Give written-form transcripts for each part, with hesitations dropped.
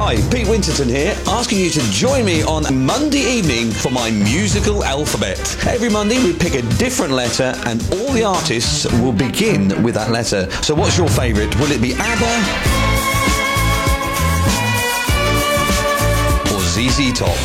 Hi, Pete Winterton here, asking you to join me on Monday evening for my musical alphabet. Every Monday we pick a different letter and all the artists will begin with that letter. So what's your favourite? Will it be ABBA or ZZ Top?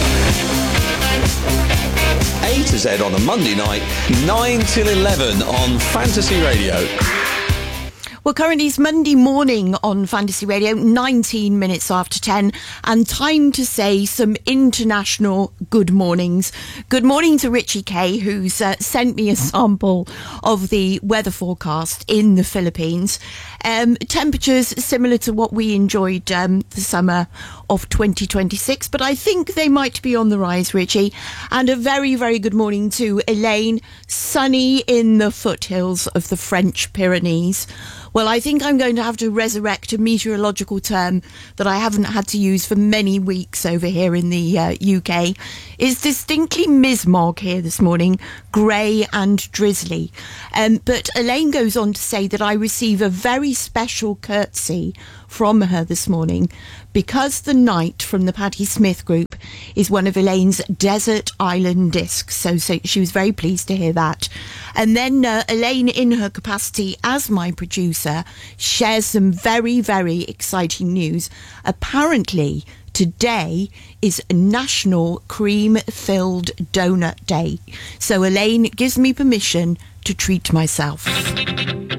A to Z on a Monday night, 9 till 11 on Fantasy Radio. Well, currently it's Monday morning on Fantasy Radio, 19 minutes after 10, and time to say some international good mornings. Good morning to Richie Kay, who's sent me a sample of the weather forecast in the Philippines. Temperatures similar to what we enjoyed the summer of 2026, but I think they might be on the rise, Richie. And a very, very good morning to Elaine, sunny in the foothills of the French Pyrenees. Well, I think I'm going to have to resurrect a meteorological term that I haven't had to use for many weeks over here in the UK. It's distinctly mismog here this morning, grey and drizzly. But Elaine goes on to say that I receive a very special curtsy from her this morning because the night from the Patti Smith group is one of Elaine's desert island discs. So she was very pleased to hear that. And then Elaine, in her capacity as my producer, shares some very, very exciting news. Apparently, today is National Cream-Filled Donut Day. So Elaine gives me permission to treat myself.